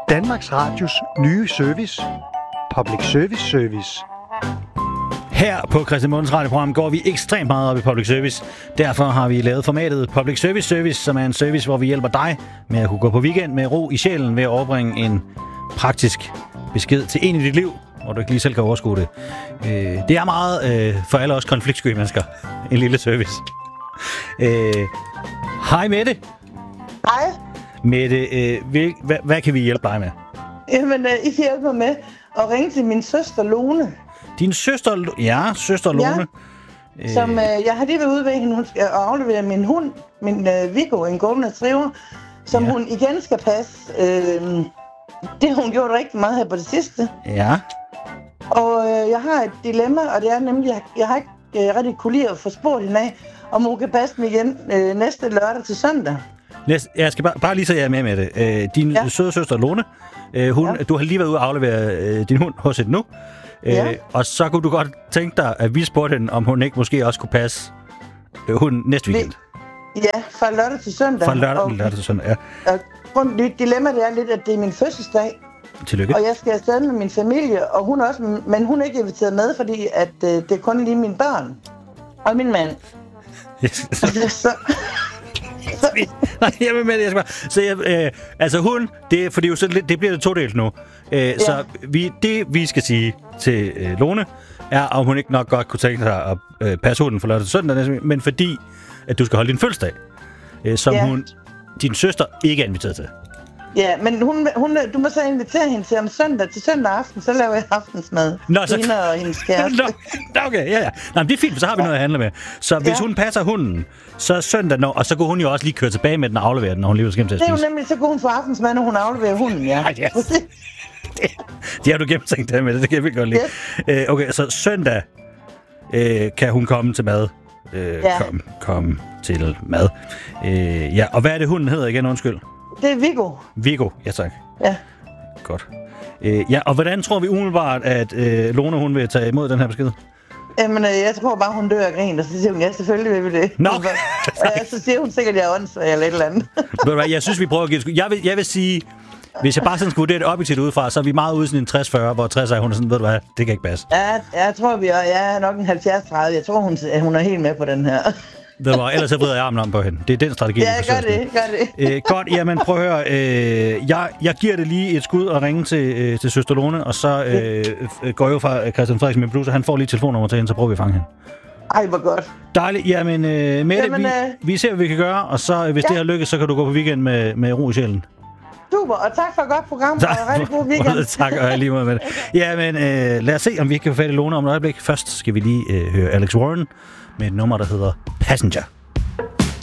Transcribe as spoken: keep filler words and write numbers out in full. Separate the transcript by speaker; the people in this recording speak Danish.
Speaker 1: Danmarks Radios nye service. Public Service Service.
Speaker 2: Her på Christian Mundens radioprogram går vi ekstremt meget op i public service. Derfor har vi lavet formatet Public Service Service, som er en service, hvor vi hjælper dig med at kunne gå på weekend med ro i sjælen ved at overbringe en praktisk besked til en i dit liv, hvor du ikke lige selv kan overskue det. Det er meget for alle os konfliktsky mennesker. En lille service. Hej Mette.
Speaker 3: Hej.
Speaker 2: Mette, hvad, hvad kan vi hjælpe dig med?
Speaker 3: Jamen, I kan hjælpe mig med at ringe til min søster Lone.
Speaker 2: Din søster, ja, søster Lone.
Speaker 3: Ja, som øh, jeg har lige været ude ved hende. Hun skal aflevere min hund, min øh, Viggo, en golden retriever, som ja. hun igen skal passe. Øh, det har hun gjort rigtig meget her på det sidste.
Speaker 2: Ja.
Speaker 3: Og øh, jeg har et dilemma, og det er nemlig, jeg, jeg har ikke øh, rigtig kunne lide at få spurgt hende af, om hun kan passe mig igen øh, næste lørdag til søndag.
Speaker 2: Næste, jeg skal bare, bare lige så jeg er med med det. Øh, din ja. søde søster Lone, øh, hun, ja. du har lige været ude og aflevere øh, din hund hos et nu. Ja. Øh, og så kunne du godt tænke dig, at vi spurgte hende, om hun ikke måske også kunne passe øh, hunden næste weekend.
Speaker 3: Ja, fra lørdag til søndag.
Speaker 2: Fra lørdag, og, lørdag til søndag, ja.
Speaker 3: Og grund, dilemmaet er lidt, at det er min fødselsdag.
Speaker 2: Tillykke.
Speaker 3: Og jeg skal afsted med min familie, og hun også, men hun er ikke inviteret med, fordi at, øh, det er kun lige mine børn og min mand.
Speaker 2: Yes.
Speaker 3: så...
Speaker 2: Nej, jeg vil med det, jeg skal bare... Så jeg, øh, altså hun, det, for det, er jo så lidt, det bliver det todelt nu. Øh, ja. Så vi, det, vi skal sige til øh, Lone, er, om hun ikke nok godt kunne tænke sig at øh, passe hunden for lørdag til søndag, men fordi, at du skal holde din fødselsdag, øh, som ja. hun, din søster ikke er inviteret til.
Speaker 3: Ja, men hun, hun, du må så invitere hende til om søndag, til søndag aften, så laver jeg aftensmad.
Speaker 2: Nå, så...
Speaker 3: Hende og hendes kæreste.
Speaker 2: Nå, okay, ja, ja. Nå, men det er fint, så har vi noget at handle med. Så hvis ja. hun passer hunden, så søndag, når, og så kunne hun jo også lige køre tilbage med den og aflevere den, når hun lige var hjem til at spise.
Speaker 3: Det er jo nemlig, så kunne hun få aftensmad, når hun afleverer hunden, ja.
Speaker 2: Ej, ja. Det, det har du gennemtænkt det med, det kan jeg virkelig godt lide. Yes. Øh, okay, så søndag øh, kan hun komme til mad. Øh, ja. Kom, kom til mad. Øh, ja, og hvad er det, hunden hedder igen, undskyld?
Speaker 3: Det er Viggo.
Speaker 2: Viggo, ja tak.
Speaker 3: Ja.
Speaker 2: Godt. Øh, ja, og hvordan tror vi umiddelbart, at øh, Lone, hun vil tage imod den her besked?
Speaker 3: Jamen, jeg tror bare, hun dør af grin, og så siger hun, ja, selvfølgelig vil vi det.
Speaker 2: Nå.
Speaker 3: Ja, så siger hun sikkert, at jeg er åndssvag eller et eller andet.
Speaker 2: Ved du hvad, jeg synes, vi prøver at give det. Jeg vil, jeg vil sige, hvis jeg bare sådan skulle vurdere det objektivt udefra, så er vi meget ude sådan en tres fyrre, hvor tres er hun er sådan, ved du hvad, det kan ikke passe.
Speaker 3: Ja, jeg tror, vi er, jeg er nok en halvfjerds tredive. Jeg tror, hun, hun er helt med på den her.
Speaker 2: Ved du hvad, ellers så vrider jeg armen om på hende. Det er den strategi.
Speaker 3: Ja, gør det, gør det.
Speaker 2: Øh, godt, jamen prøv at høre. Øh, jeg, jeg giver det lige et skud og ringe til, øh, til søster Lone, og så øh, går jeg jo fra Christian Frederiksen, min producer, han får lige telefonnummer til hende, så prøver vi at fange hende.
Speaker 3: Ej, hvor godt.
Speaker 2: Dejligt. Jamen, øh, Mette, jamen, vi, øh... vi ser, hvad vi kan gøre, og så hvis ja. det her lykkes, så kan du gå på weekend med, med ro i sjælen.
Speaker 3: Super, og tak for et godt program, tak, og rigtig god weekend.
Speaker 2: Tak, og jeg lige måde med det. Jamen, øh, lad os se, om vi kan få fat i Lone om et øjeblik. Først skal vi lige øh, høre Alex Warren med et nummer, der hedder Passenger.